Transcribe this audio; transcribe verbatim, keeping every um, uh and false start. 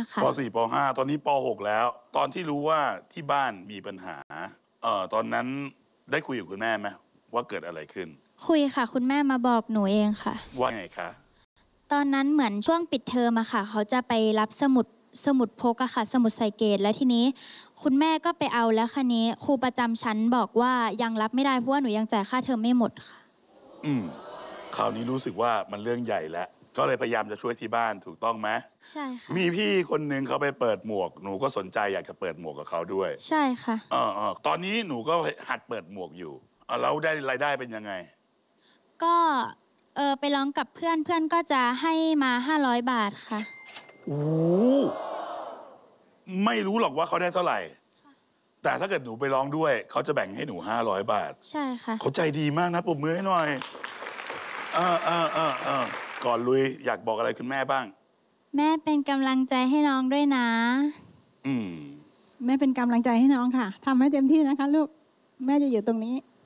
ค่ะป.สี่ ป.ห้า ตอนนี้ ป.หก แล้ว ตอนที่รู้ว่าที่บ้านมีปัญหาเอ่อตอนนั้นได้คุยกับคุณแม่ไหมว่าเกิดอะไรขึ้นคุยค่ะคุณแม่มาบอกหนูเองค่ะว่าไงคะตอนนั้นเหมือนช่วงปิดเทอมอะค่ะเขาจะไปรับสมุดสมุดพกอะค่ะสมุดใส่เกรดแล้วทีนี้คุณแม่ก็ไปเอาแล้วคันนี้ครูประจำชั้นบอกว่ายังรับไม่ได้เพราะว่าหนูยังจ่ายค่าเทอมไม่หมดค่ะอืมคราวนี้รู้สึกว่ามันเรื่องใหญ่แล้วก็เลยพยายามจะช่วยที่บ้านถูกต้องไหมใช่ค่ะมีพี่คนหนึ่งเขาไปเปิดหมวกหนูก็สนใจอยากจะเปิดหมวกกับเขาด้วยใช่ค่ะเออเออตอนนี้หนูก็หัดเปิดหมวกอยู่แล้วได้รายได้เป็นยังไงก็เออไปร้องกับเพื่อนเพื่อนก็จะให้มาห้าร้อยบาทค่ะโอ้ไม่รู้หรอกว่าเขาได้เท่าไหร่แต่ถ้าเกิดหนูไปร้องด้วยเขาจะแบ่งให้หนูห้าร้อยบาทใช่ค่ะเขาใจดีมากนะปรบมือให้หน่อยเออเออเออเออก่อนลุยอยากบอกอะไรคุณแม่บ้างแม่เป็นกำลังใจให้น้องด้วยนะอืมแม่เป็นกำลังใจให้น้องค่ะทำให้เต็มที่นะคะลูกแม่จะอยู่ตรงนี้